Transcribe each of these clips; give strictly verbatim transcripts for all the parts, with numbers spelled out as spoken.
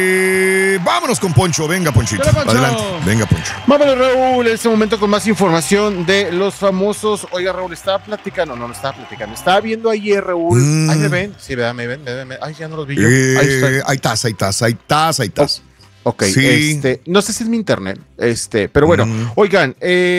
Eh, vámonos con Poncho, venga Ponchito, Poncho. adelante, venga Poncho. Vámonos, Raúl, en este momento con más información de los famosos. Oiga, Raúl, estaba platicando, no, no estaba platicando, estaba viendo ayer, Raúl. Mm. Ahí me ven, sí, ¿verdad? Me ven, me ven, me ven. Ay, ya no los vi yo. Eh, Ahí está. ahí estás, ahí estás, ahí estás, ahí estás. Ok, Sí. este, no sé si es mi internet, este, pero bueno, Mm. oigan,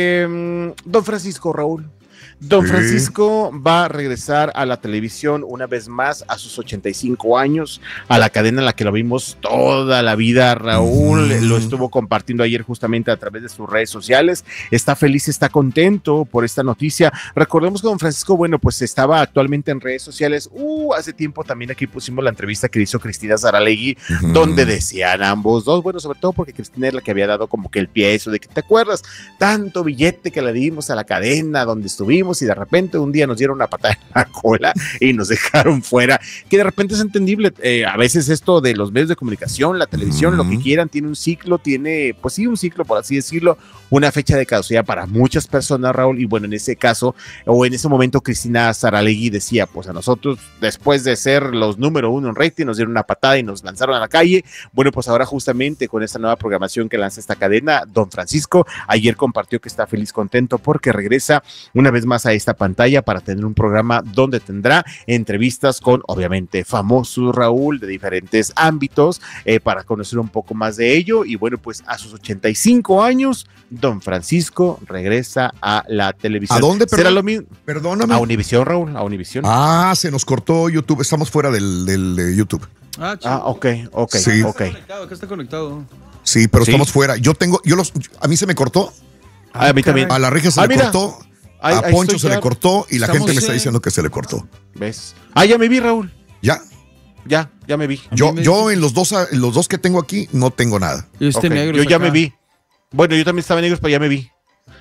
eh, don Francisco, Raúl. Don Sí. Francisco va a regresar a la televisión una vez más a sus ochenta y cinco años, a la cadena en la que lo vimos toda la vida. Raúl Mm. lo estuvo compartiendo ayer justamente a través de sus redes sociales. Está feliz, está contento por esta noticia. Recordemos que don Francisco, bueno, pues estaba actualmente en redes sociales. Uh, hace tiempo también aquí pusimos la entrevista que hizo Cristina Saralegui, Ujú. donde decían ambos dos, bueno, sobre todo porque Cristina es la que había dado como que el pie a eso de que, ¿te acuerdas? Tanto billete que le dimos a la cadena donde estuvimos y de repente un día nos dieron una patada en la cola y nos dejaron fuera, que de repente es entendible. Eh, a veces esto de los medios de comunicación, la televisión, Ujú. lo que quieran, tiene un ciclo, tiene, pues sí, un ciclo, por así decirlo, una fecha de caducidad para muchas personas, Raúl, y bueno, en ese caso, o en ese momento, Cristina Saralegui decía, pues a nosotros, después de ser los número uno en rating, nos dieron una patada y nos lanzaron a la calle. Bueno, pues ahora justamente con esta nueva programación que lanza esta cadena, don Francisco ayer compartió que está feliz, contento, porque regresa una vez más a esta pantalla para tener un programa donde tendrá entrevistas con, obviamente, famosos, Raúl, de diferentes ámbitos, eh, para conocer un poco más de ello. Y bueno, pues a sus ochenta y cinco años, don Francisco regresa a la televisión. ¿A dónde, ¿Será perdón? lo mismo? Perdóname. A Univisión, Raúl, a Univisión. Ah, se nos cortó YouTube, estamos fuera del, del de YouTube. Ah, chido. Ah, ok, ok, Sí. ok. Está conectado, acá está conectado. Sí, pero Sí. estamos fuera. Yo tengo, yo los, a mí se me cortó, Ah, a mí también. a la regia se Ah, le mira. cortó, Ahí- a ahí Poncho estoy se ya. le cortó y la Estamos gente me está en- diciendo que se le cortó. ¿Ves? Ah, ya me vi, Raúl. Ya, Ya, ya me vi. A yo, mí me yo dice- en los dos, en los dos que tengo aquí no tengo nada. Este Ok, negro yo es ya acá. me vi. Bueno, yo también estaba en negros, pero ya me vi.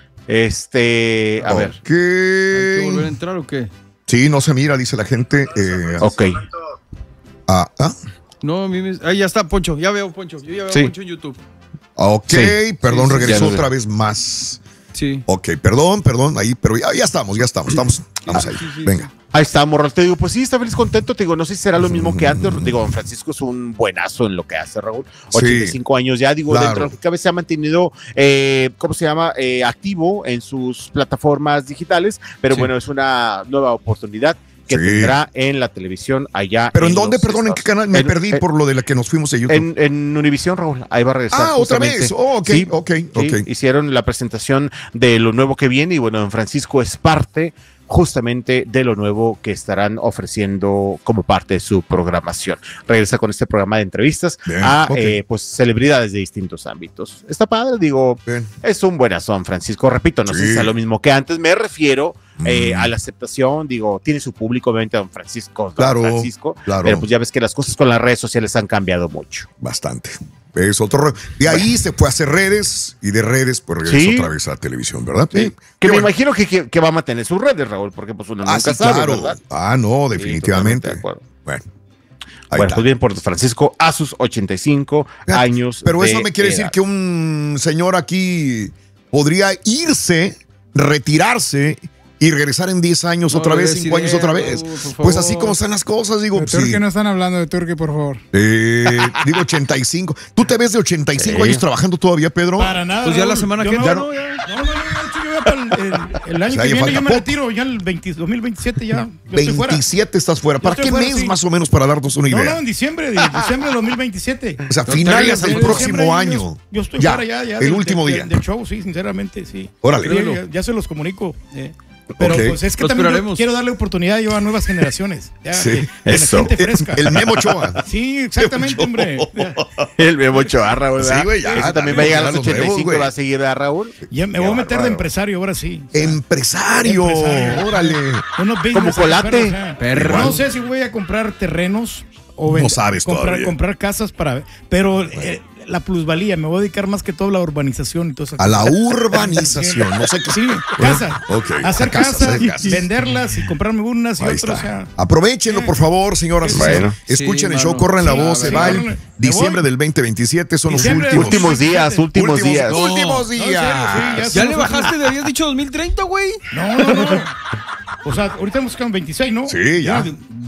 Este, a ver. ¿Hay que volver a Ok. entrar o qué? Sí, no se mira, dice la gente. Eh, Ok. ah, ah, No, a mí me... Ahí ya está, Poncho. Ya veo, Poncho. Yo ya veo Sí. Poncho en YouTube. ok, Sí. perdón, Sí, sí, regresó ya lo otra veo. vez más. Sí. Ok, perdón, perdón, ahí, pero ya, ya estamos, ya estamos, estamos, estamos ahí. sí, sí, Venga. Ahí estamos, Raúl. Te digo, pues sí, está feliz, contento. Te digo, no sé si será lo mismo que antes. Digo, don Francisco es un buenazo en lo que hace, Raúl. Sí, ochenta y cinco años ya. Digo, claro. dentro de lo que cabe se ha mantenido, eh, ¿cómo se llama? Eh, activo en sus plataformas digitales. Pero Sí. bueno, es una nueva oportunidad que Sí. tendrá en la televisión allá. ¿Pero en dónde, los perdón, en qué canal? Me en- perdí en- por lo de la que nos fuimos de YouTube. En, en Univisión, Raúl, ahí va a regresar. Ah, otra justamente. vez. Oh, ok, Sí, ok, sí, ok. hicieron la presentación de lo nuevo que viene y bueno, don Francisco es parte justamente de lo nuevo que estarán ofreciendo como parte de su programación. Regresa con este programa de entrevistas Bien, a ok. eh, pues celebridades de distintos ámbitos. Está padre, digo, Bien. es un buenazo, don Francisco. Repito, no sé Sí. si sea lo mismo que antes. Me refiero eh, Mm. a la aceptación, digo, tiene su público, obviamente, don Francisco, don Claro, Francisco, claro. pero pues ya ves que las cosas con las redes sociales han cambiado mucho. Bastante. Es otro rollo. De ahí se fue a hacer redes y de redes pues regresó Sí. otra vez a televisión, ¿verdad? Sí, Sí. que Qué me bueno. imagino que, que, que va a mantener sus redes, Raúl, porque pues uno Ah, nunca sí, sabe, claro. ¿verdad? Ah, no, Sí, definitivamente. totalmente de acuerdo. Bueno. Ahí Bueno, está. pues bien por Francisco a sus ochenta y cinco Fíjate, años. Pero eso de me quiere decir edad. que un señor aquí podría irse, retirarse y regresar en diez años No, otra vez, debes cinco años idea, otra vez. Raúl, por Pues favor. así como están las cosas, digo. De Sí. Turquía no están hablando de Turquía, por favor. Eh, digo ochenta y cinco. ¿Tú te ves de ochenta y cinco Sí. años trabajando todavía, Pedro? Para nada. Pues ya la Raúl. semana Yo que no, entra, no, ¿no? ya- no, no, no, no, yo ya para el, el- el año O sea, que ya viene falta yo me poco. retiro, ya el veinte dos mil veintisiete ya. Yo estoy fuera. veintisiete estás fuera. Yo ¿Para estoy qué fuera, mes sí. más o menos para darnos una No, idea? no, en diciembre, de, diciembre de dos mil veintisiete. O sea, No te finales digas, del en próximo Diciembre, yo- año. Yo estoy Ya, fuera ya, ya. el del- último del- día. Del show, sí, sinceramente, sí. Órale. Sí, ya, ya se los comunico. eh. Pero Ok. pues es que Lo también yo esperaremos. quiero darle oportunidad yo a nuevas generaciones. Ya, Sí, de- de eso. gente fresca. El Memo Ochoa. Sí, exactamente, hombre. Ya, El Memo Ochoa, Raúl. Sí, güey, ya, Ese también también va a llegar a ya los los ochenta y cinco nuevos, y güey. va a seguir a Raúl. ya me Qué voy a meter de bárbaro. empresario ahora sí. Empresario. Empresario. Órale. Unos business Como ahí, Colate. pero, o sea, Perro. No sé si voy a comprar terrenos o No sabes comprar, todavía. comprar casas para. Pero eh, la plusvalía, me voy a dedicar más que todo a la urbanización y todo eso. A la urbanización. No sé qué. Sí, casa. Ok, Hacer a casas, casas, hacer casas. venderlas y comprarme unas y Ahí otras. O está. sea, Aprovechenlo, por favor, señoras y Bueno. señores. Escuchen Sí, el show, mano. corran la Sí, voz, sí, se va el me diciembre voy. del veinte veintisiete, son los Diciembre del últimos. Últimos días, últimos últimos días. Últimos No, en serio, sí, días. ya Ya le bajaste de habías dicho dos mil treinta, güey. no, no, no. O sea, ahorita hemos quedado en veintiséis, ¿no? Sí, ya.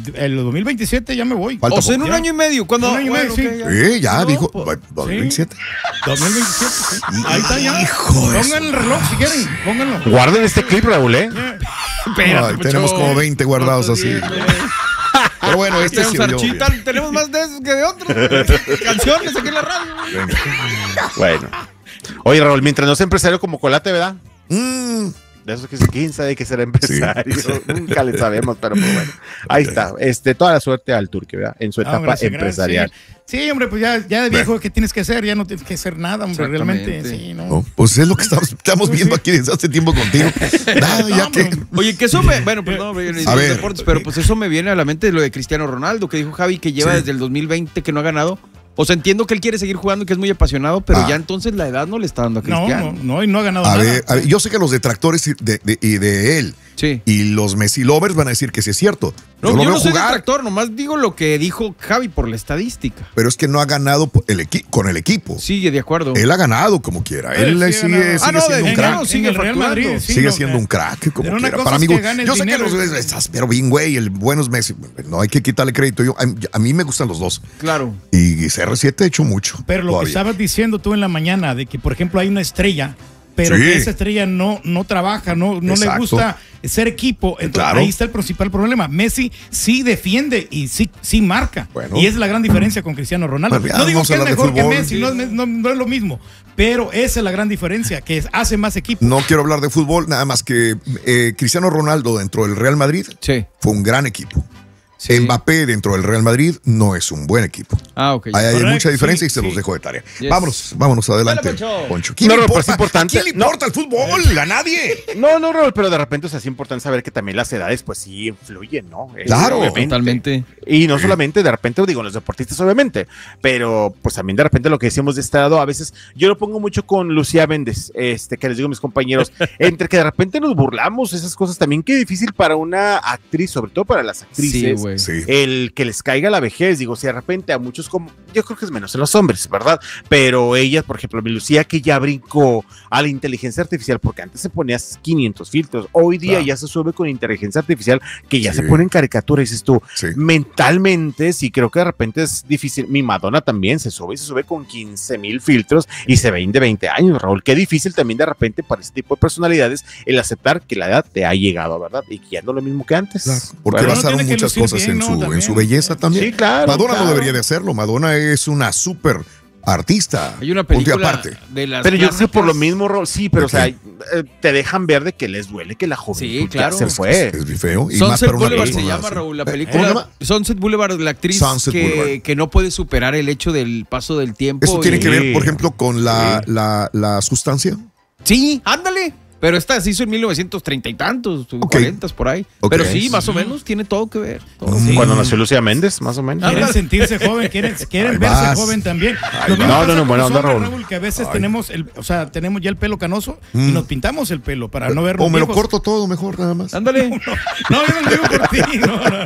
el dos mil veintisiete ya me voy. Falta O sea, en poco. un año y medio. Cuando, Un año y bueno, medio, ok, sí. ya. Sí, ya No, dijo. pues, dos mil veintisiete. dos mil veintisiete, sí. Ahí está ya. Hijo de Pongan el reloj si quieren, pónganlo. Guarden este clip, Raúl, ¿eh? Espérate, Ay, Poncho. tenemos como veinte guardados No, así. bien, bien. Pero bueno, este Tenemos sí yo- Archita, tenemos más de esos que de otros. Canciones aquí en la radio. Venga. Bueno. Oye, Raúl, mientras no sea empresario como Colate, ¿verdad? Mm, De esos que se quién sabe que será empresario. Sí. Nunca le sabemos, pero pues bueno. Ahí está. Este, toda la suerte al Turque, ¿verdad? En su No, etapa gracias, empresarial. gracias. Sí. Sí, hombre, pues ya, ya de viejo, ¿qué tienes que hacer? Ya no tienes que hacer nada, hombre, Exactamente. realmente. Sí, no. no, pues es lo que estamos, estamos viendo aquí desde hace tiempo contigo. Nada, ya No, que. hombre. Oye, que eso me. Bueno, pues no, yo ni A los ver. deportes, pero pues eso me viene a la mente de lo de Cristiano Ronaldo, que dijo Javi que lleva Sí. desde el dos mil veinte que no ha ganado. O sea, entiendo que él quiere seguir jugando y que es muy apasionado, pero Ah. ya entonces la edad no le está dando a No, Cristiano. no, no, y no ha ganado A nada. ver, a ver, yo sé que los detractores y de, de- y de él Sí. y los Messi lovers van a decir que sí es cierto. No, yo yo lo no veo soy jugar, detractor, nomás digo lo que dijo Javi por la estadística. pero es que no ha ganado po- el equi- con el equipo. Sigue de acuerdo. Él ha ganado como quiera. Él Él sí ha sigue, ganado. sigue Ah, no, siendo de un dinero crack. sigue en el Real facturando. Madrid, sí, sigue no, siendo eh, un crack como pero una quiera. cosa Para es mí, que gu- ganes yo sé dinero. que los estás pero bien güey, el bueno es Messi. No hay que quitarle crédito. Yo, a, a mí me gustan los dos. Claro. Y C R siete ha hecho mucho. Pero lo todavía. que estabas diciendo tú en la mañana, de que por ejemplo hay una estrella, pero Sí. que esa estrella no, no trabaja, no, no le Exacto. gusta ser equipo, entonces Claro. ahí está el principal problema. Messi sí defiende y sí, sí marca. Bueno. Y es la gran diferencia con Cristiano Ronaldo. Bueno, ya no digo vamos que a es hablar de mejor que fútbol. Messi, no, es- no- no es lo mismo, pero esa es la gran diferencia, que hace más equipo. No quiero hablar de fútbol, nada más que eh, Cristiano Ronaldo dentro del Real Madrid Sí. fue un gran equipo. Sí. Mbappé dentro del Real Madrid no es un buen equipo. Ah, ok. ya. Ahí hay Correcto, mucha diferencia sí, y se sí. los dejo de tarea. Yes. Vámonos, vámonos adelante. Dale, Poncho. Poncho. ¿Quién No, le no, pero importa? es importante. ¿A quién le No. importa el fútbol? A nadie. No, no, Raúl, pero de repente o sea, es importante saber que también las edades, pues sí influyen, ¿no? Eh, Claro. obviamente. Totalmente. Y no solamente de repente, digo, los deportistas, obviamente, pero pues también de repente lo que decíamos de este lado, a veces yo lo pongo mucho con Lucía Méndez, este, que les digo a mis compañeros, entre que de repente nos burlamos, esas cosas también, qué difícil para una actriz, sobre todo para las Sí, actrices. güey. Sí. El que les caiga la vejez, digo, si de repente a muchos como, yo creo que es menos en los hombres, ¿verdad? Pero ella, por ejemplo, mi Lucía, que ya brincó a la inteligencia artificial, porque antes se ponía quinientos filtros, hoy día Claro. ya se sube con inteligencia artificial, que ya Sí. se pone en caricatura, y dices tú, Sí. mentalmente, sí creo que de repente es difícil. Mi Madonna también se sube y se sube con quince mil filtros y se ven de veinte años, Raúl. Qué difícil también de repente para este tipo de personalidades el aceptar que la edad te ha llegado, ¿verdad? Y que ya no es lo mismo que antes. Claro, porque Bueno, basaron tiene que muchas lucir cosas bien, en, ¿no? su, en También. su belleza también. sí, claro. Madonna claro. no debería de hacerlo. Madonna es una súper artista. Hay una Punto y película aparte. de las Pero yo creo que por lo clásicas. mismo, Raúl, sí, pero o ¿De sea, qué? eh, te dejan ver de que les duele que la juventud Sí, ya claro. se fue. Es muy feo. Y más Sunset para una Boulevard se persona llama, así. Raúl, la ¿Eh? ¿Cómo se película. llama? Sunset Boulevard, la actriz Sunset que, Boulevard. que no puede superar el hecho del paso del tiempo. Eso tiene y- que ver, por Sí. ejemplo, con la, Sí. la, la sustancia. Sí, ándale. Pero esta se hizo en mil novecientos treinta y tantos, cuarentas por ahí. Ok. Pero sí, más o menos, tiene todo que ver. todo. Mm. Cuando nació Lucía Méndez, más o menos. Quieren sentirse joven, quieren, quieren Ahí verse vas. joven también. Ahí Lo mismo vas. No, pasa no, no, con buena los onda, hombres, Raúl. que a veces Ay. tenemos el, o sea, tenemos ya el pelo canoso y Mm. nos pintamos el pelo para no vernos O me lo viejos. corto todo mejor, nada más. Ándale. No, yo no lo digo por ti, no, no.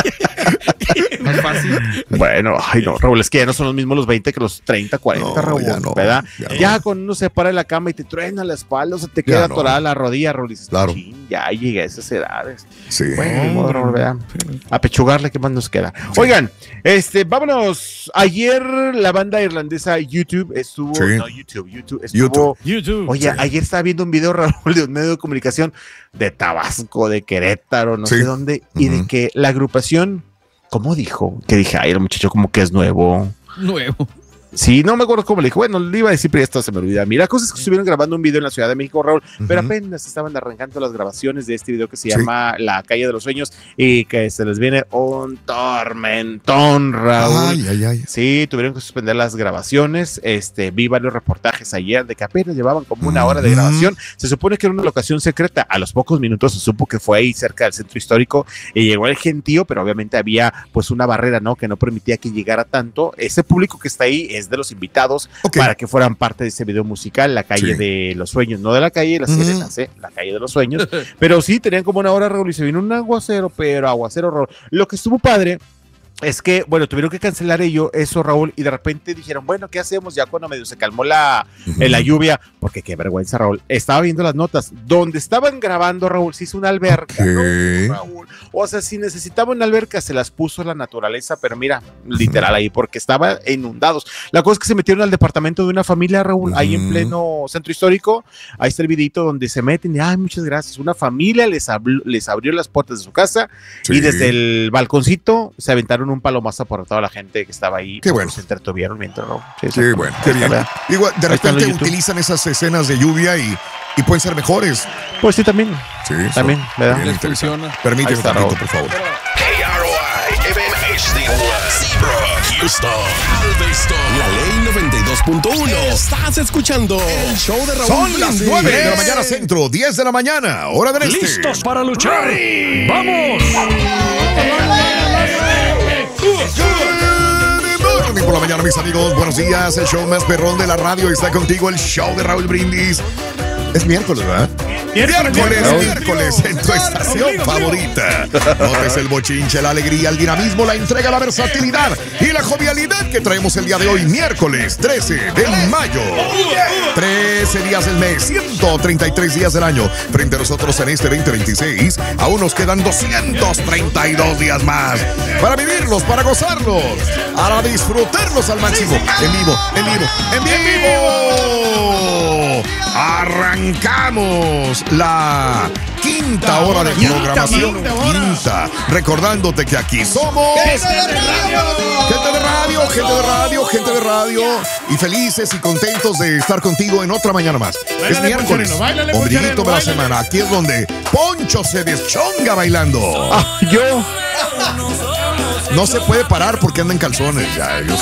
Más fácil. Bueno, ay no, Raúl, es que ya no son los mismos los veinte que los treinta, cuarenta, No, Raúl, ya no, ¿verdad? ya Ya, no. cuando uno se para de la cama y te truena la espalda, o se te Ya queda no. atorada la rodilla, Raúl, y dices, Claro. "Chin, ya llegué a esas edades". Sí. Bueno, ni modo, Raúl, ¿verdad? A pechugarle, ¿qué más nos queda? Oigan, este, vámonos. Ayer la banda irlandesa YouTube estuvo, Sí. no, YouTube, YouTube estuvo, YouTube. YouTube. oye, Sí. ayer estaba viendo un video, Raúl, de un medio de comunicación de Tabasco, de Querétaro, no Sí. sé dónde, y de Ujú. que la agrupación, ¿cómo dijo? Que dije, ay, el muchacho como que es nuevo. Nuevo. Sí, no me acuerdo cómo le dijo. Bueno, le iba a decir, pero esto se me olvida. Mira, cosas que estuvieron grabando un video en la Ciudad de México, Raúl, pero Ujú. apenas estaban arrancando las grabaciones de este video que se Sí. llama La Calle de los Sueños y que se les viene un tormentón, Raúl. Ay, ay, ay. Sí, tuvieron que suspender las grabaciones. Este, vi varios reportajes ayer de que apenas llevaban como una hora de Ujú. grabación. Se supone que era una locación secreta. A los pocos minutos se supo que fue ahí cerca del centro histórico y llegó el gentío, pero obviamente había pues una barrera, ¿no? Que no permitía que llegara tanto. Ese público que está ahí es de los invitados Ok. para que fueran parte de ese video musical, La Calle Sí. de los Sueños, no de la calle de las Ujú. sirenas, ¿eh? La Calle de los Sueños. Pero sí, tenían como una hora, Raúl, y se vino un aguacero, pero aguacero, Raúl. Lo que estuvo padre es que, bueno, tuvieron que cancelar ello, eso, Raúl, y de repente dijeron, bueno, ¿qué hacemos? Ya cuando medio se calmó la, uh-huh. eh, la lluvia, porque qué vergüenza, Raúl. Estaba viendo las notas, donde estaban grabando, Raúl, se hizo una alberca, okay. ¿no, Raúl? O sea, si necesitaba una alberca, se las puso la naturaleza, pero mira, literal ahí, porque estaban inundados. La cosa es que se metieron al departamento de una familia, Raúl, uh-huh. ahí en pleno centro histórico, ahí está el videito donde se meten, y, ay, muchas gracias, una familia les, habló, les abrió las puertas de su casa, sí. y desde el balconcito se aventaron un palomazo por toda la gente que estaba ahí. Qué bueno. Se entretuvieron mientras, ¿no? Sí, qué bueno, qué bien. Igual, de repente utilizan esas escenas de lluvia y, y pueden ser mejores. Pues sí, también. Sí, también, ¿verdad? Les funciona. Permíteme un tantito, por favor. K R O I, M H D uno, Seabrook, Houston, Galveston, La Ley noventa y dos punto uno. Estás escuchando el show de Raúl. Son las nueve de la mañana centro, diez de la mañana, hora del este. ¿Listos para luchar? ¡Vamos! Por la mañana, mis amigos, buenos días. El show más perrón de la radio está contigo, el show de Raúl Brindis. Es miércoles, ¿verdad? Miércoles, miércoles, miércoles en tu estación favorita. Notes el bochinche, la alegría, el dinamismo, la entrega, la versatilidad y la jovialidad que traemos el día de hoy, miércoles trece de mayo. trece días del mes, ciento treinta y tres días del año. Frente a nosotros en este veinte veintiséis, aún nos quedan doscientos treinta y dos días más para vivirlos, para gozarlos, para disfrutarlos al máximo. En vivo, en vivo, en vivo. Arrancamos la quinta hora de programación. Quinta, quinta. Recordándote que aquí somos gente de radio, gente de radio, gente de radio, gente de radio. Y felices y contentos de estar contigo en otra mañana más. Báilale, es miércoles, ombliguito de la semana. Aquí es donde Poncho se deschonga bailando. Ah, yo. No se puede parar porque anda en calzones. Ya, yo